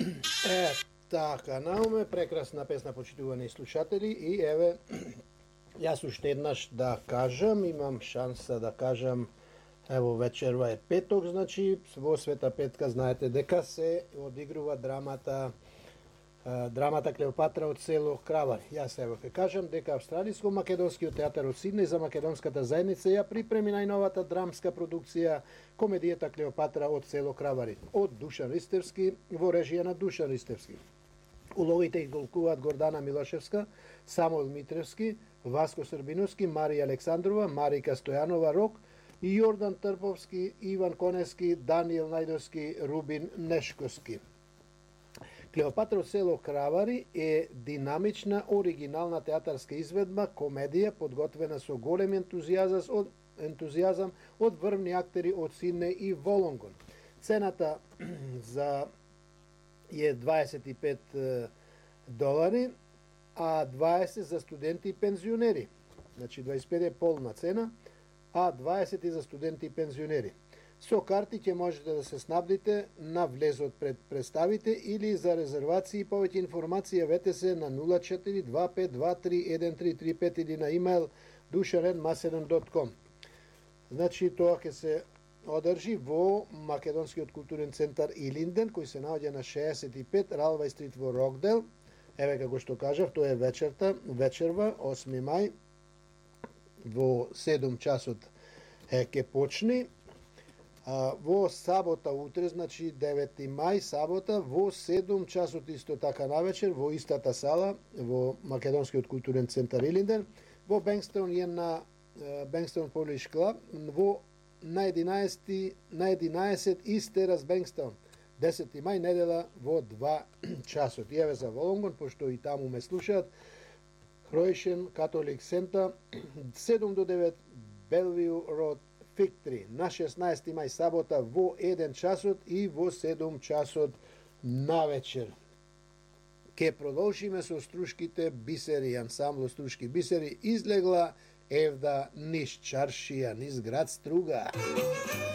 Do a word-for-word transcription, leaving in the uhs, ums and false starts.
Е, така, науме, прекрасна песна, почитувани слушатели, и еве, јас уште еднаш да кажам, имам шанса да кажам, ево вечерва е петок, значи во Света Петка знаете дека се одигрува драмата драмата Клеопатра од село Кравари. Јас ево ќе кажам дека Австралиско-македонскиот театар од Сиднеј за македонската заедница ја припреми најновата драмска продукција комедијата Клеопатра од село Кравари од Душан Ристевски во режија на Душан Ристевски. Улогите ги голкуваат Гордана Милошевска, Самуел Митревски, Васко Србиновски, Марија Александрова, Марика Стојанова Рок, Јордан Трповски, Иван Конески, Даниел Најдовски, Рубин Нешковски. Клеопатра од село Кравари е динамична, оригинална театарска изведба, комедија подготвена со голем ентузијазам од ентузијазам од врвни актери од Сиднеј и Волонгон. Цената за е дваесет и пет долари, а дваесет за студенти и пензионери. Значи дваесет и пет е полна цена, а дваесет и за студенти и пензионери. Со карти ќе можете да се снабдите на влезот пред представите или за резервации и повеќе информација вете се на нула четири два пет два три еден три три пет или на имејл душарен маседон точка ком. Значи тоа ќе се одржи во Македонскиот културен центар Илинден, кој се наоѓа на шеесет и пет Ралвај стрит во Рокдел. Еве како што кажав, тоа е вечерта, вечерва, осми мај, во седум часот е ке почни. А, во сабота утре, значи девети мај, сабота, во седум часот исто така навечер, во истата сала, во Македонскиот културен центар Илинден, во Бенкстон е на Бенкстон Полиш Клаб, во на единаесет на единаесет Истерас Бенкстон, десети мај, недела во два часот. И еве за Волонгон, пошто и таму ме слушаат, Хроишен Католик Сента, седум до девет Белвиу Род Фиктри, на шеснаесети мај, сабота, во еден часот и во седум часот навечер. Ке продолжиме со струшките бисери, ансамбло струшки бисери излегла евда низ чаршија, низ град Струга.